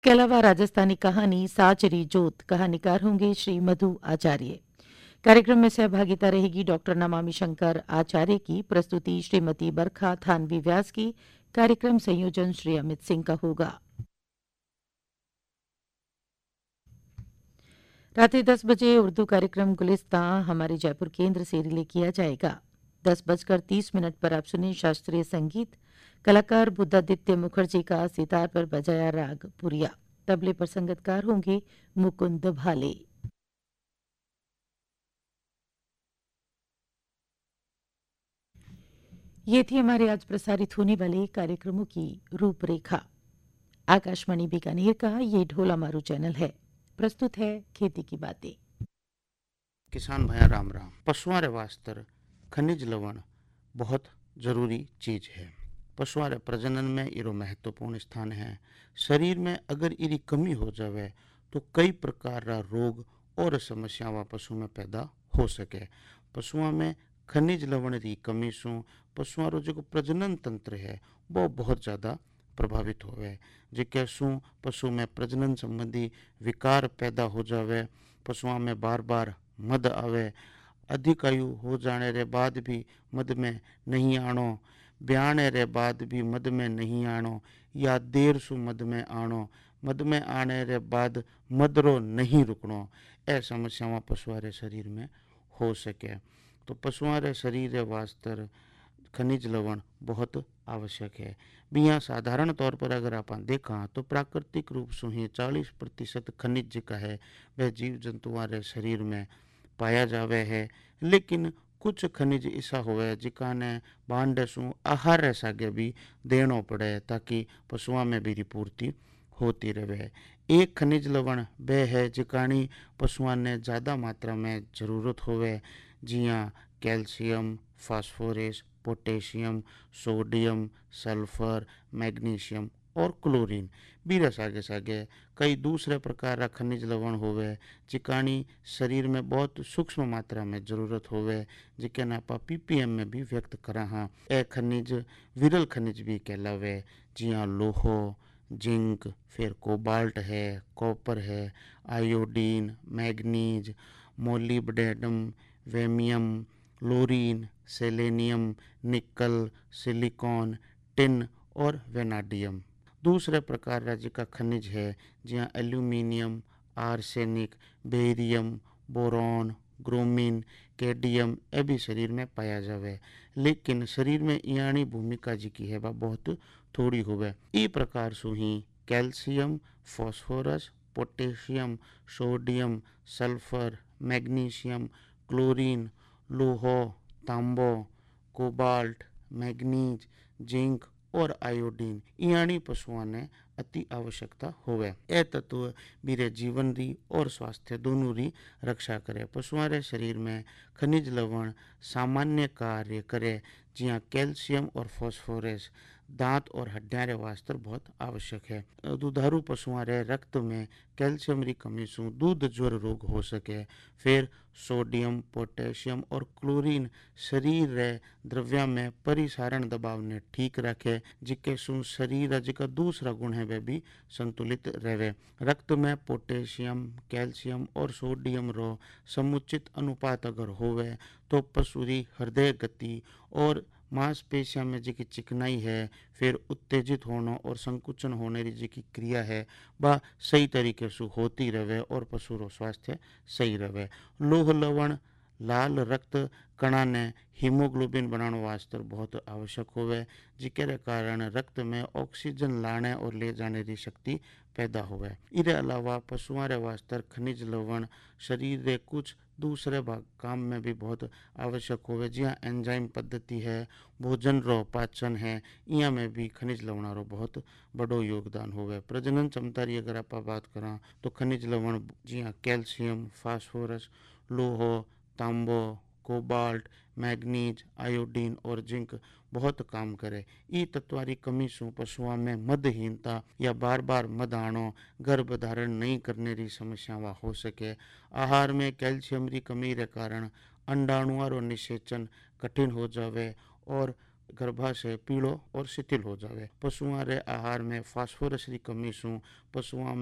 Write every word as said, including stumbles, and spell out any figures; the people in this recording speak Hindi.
के अलावा राजस्थानी कहानी साचरी जोत कहानीकार होंगे श्री मधु आचार्य। कार्यक्रम में सहभागिता रहेगी डॉक्टर नमामि शंकर आचार्य की, प्रस्तुति श्रीमती बरखा थानवी व्यास की, कार्यक्रम संयोजन श्री अमित सिंह का होगा। रात्रि दस बजे उर्दू कार्यक्रम गुलिस्तां हमारे जयपुर केंद्र से रिले किया जाएगा। दस बजकर तीस मिनट पर आप सुनिए शास्त्रीय संगीत। कलाकार बुद्धादित्य मुखर्जी का सितार पर बजाया राग पुरिया। तबले पर संगतकार होंगे मुकुंद भाले। ये थी हमारे आज प्रसारित होने वाले कार्यक्रमों की रूपरेखा। आकाशवाणी बीकानेर का ये ढोला मारू चैनल है। प्रस्तुत है खेती की बातें। किसान भाया राम राम। पशुआं रे वास्तर खनिज लवण बहुत जरूरी चीज है। पशुआं रे प्रजनन में इरो महत्वपूर्ण स्थान है। शरीर में अगर इरी कमी हो जावे तो कई प्रकार रा रोग और समस्यावां पशु में पैदा हो सके। पशुआं में खनिज लवण री कमी सु पशुआं रो जो प्रजनन तंत्र है वो बहुत ज़्यादा प्रभावित होवे, जिके सु पशु में प्रजनन संबंधी विकार पैदा हो जावे। पशुओं में बार बार मद आवे, अधिक आयु हो जाने रे बाद भी मद में नहीं आनो, ब्याने रे बाद भी मद में नहीं आनो, या देर सु मद में आनो, मद में आने रे बाद मदरो नहीं रुकनो, ए समस्यावां पशुओं रे शरीर में हो सके। तो पशुओं रे शरीर रे वास्तर खनिज लवण बहुत आवश्यक है। बिया साधारण तौर पर अगर आप देखा तो प्राकृतिक रूप से ही चालीस प्रतिशत खनिज का है वह जीव जंतुओं रे शरीर में पाया जावे है। लेकिन कुछ खनिज ऐसा होवे जिका ने बांडे सु आहार सागे भी देनो पड़े ताकि पशुओं में भी पूर्ति होती रहे। एक खनिज लवण वह है जिकानी पशुओं ने ज़्यादा मात्रा में ज़रूरत होवे, जिया calcium, phosphorus, potassium, sodium, sulphur, magnesium और क्लोरीन। बीरे सागे सागे कई दूसरे प्रकार का खनिज लवण होवे जिकानी शरीर में बहुत सूक्ष्म मात्रा में जरूरत होवे, जिके ना आप पीपीएम में भी व्यक्त करा हाँ। ए खनिज विरल खनिज भी कहलावे, जिया लोहो, जिंक, फिर कोबाल्ट है, कॉपर है, आयोडीन, मैग्नीज, मोलिब्डेनम, वेमियम, लोरीन, सेलेनियम, निकल, सिलिकॉन, टिन और वेनाडियम। दूसरे प्रकार राज्य का खनिज है जिया एल्यूमिनियम, आर्सेनिक, बेरियम, बोरॉन, ग्रोमीन, कैडियम ए भी शरीर में पाया जावे। लेकिन शरीर में यानी भूमिका जी की है वह बहुत थोड़ी होवे। ई प्रकार सु ही calcium, phosphorus, potassium, sodium, sulphur, magnesium, chlorine, लोहो, तांबो, cobalt, manganese, zinc और आयोडीन यानी पशुओं ने अति आवश्यकता होवे। ए तत्व बीरे जीवन री और स्वास्थ्य दोनों री रक्षा करे। पशुओं रे शरीर में खनिज लवण सामान्य कार्य करे, जिया कैल्शियम और फॉस्फोरस दांत और हड्डियां रे वास्ते बहुत आवश्यक है। दुधारू पशुओं रे रक्त में कैल्शियम री कमी सु दूध ज्वर रोग हो सके। फिर सोडियम, पोटेशियम और क्लोरीन शरीर रे द्रव्य में परिसारण दबाव ने ठीक रखे, जिके सु शरीर जिका दूसरा गुण है वह भी संतुलित रहे। रक्त में पोटेशियम, कैल्शियम और सोडियम रो समुचित अनुपात अगर होवे तो पशु री हृदय गति और मांसपेशियों में जी की चिकनाई है, फिर उत्तेजित होना और संकुचन होने की जी की क्रिया है वह सही तरीके से होती रहे और पशु रो स्वास्थ्य सही रहे। लोह लवण लाल रक्त कणा ने हीमोग्लोबिन बनाने वास्ते बहुत आवश्यक होवे, जिके कारण रक्त में ऑक्सीजन लाने और ले जाने की शक्ति पैदा होवे। इरे अलावा पशुओं रे वास्ते खनिज लवण शरीर रे कुछ दूसरे भाग काम में भी बहुत आवश्यक होवे, जिया एंजाइम पद्धति है, भोजन रो पाचन है, इया में भी खनिज लवण रो बहुत बड़ो योगदान होवे। प्रजनन क्षमता री अगर आप बात करा तो खनिज लवण जिया calcium, phosphorus, लोहो, तांबो, cobalt, manganese, iodine और जिंक बहुत काम करे। ई तत्वारी कमी सु पशुओं में मदहीनता या बार बार मद आनो, गर्भ धारण नहीं करने की समस्यावां हो सके। आहार में कैल्शियम की कमी के कारण अंडाणुओं रो निषेचन कठिन हो जावे और गर्भाशय पीड़ो और शिथिल हो जावे। पशुओं रे आहार में फास्फोरस की कमी सु पशुओं